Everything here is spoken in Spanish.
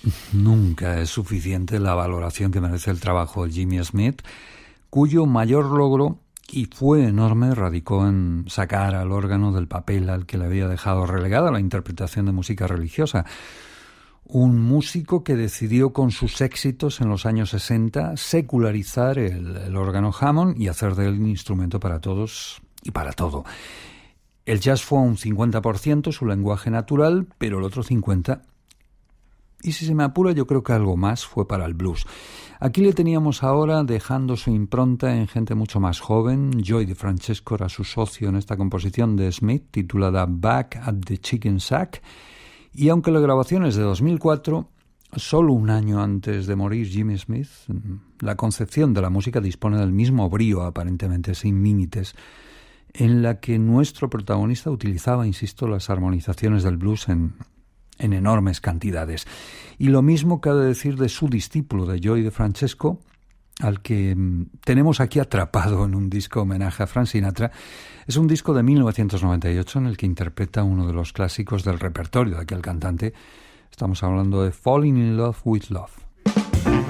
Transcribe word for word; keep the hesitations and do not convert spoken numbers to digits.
Nunca es suficiente la valoración que merece el trabajo de Jimmy Smith, cuyo mayor logro, y fue enorme, radicó en sacar al órgano del papel al que le había dejado relegada la interpretación de música religiosa. Un músico que decidió con sus éxitos en los años sesenta secularizar el, el órgano Hammond y hacer de él un instrumento para todos y para todo. El jazz fue un cincuenta por ciento su lenguaje natural, pero el otro cincuenta por ciento, y si se me apura, yo creo que algo más fue para el blues. Aquí le teníamos ahora dejando su impronta en gente mucho más joven. Joey DeFrancesco era su socio en esta composición de Smith, titulada Back at the Chicken Shack. Y aunque la grabación es de dos mil cuatro, solo un año antes de morir Jimmy Smith, la concepción de la música dispone del mismo brío, aparentemente sin límites, en la que nuestro protagonista utilizaba, insisto, las armonizaciones del blues en... en enormes cantidades. Y lo mismo cabe decir de su discípulo, de Joey DeFrancesco, al que mmm, tenemos aquí atrapado en un disco homenaje a Frank Sinatra. Es un disco de mil novecientos noventa y ocho en el que interpreta uno de los clásicos del repertorio de aquel cantante. Estamos hablando de Falling in Love with Love.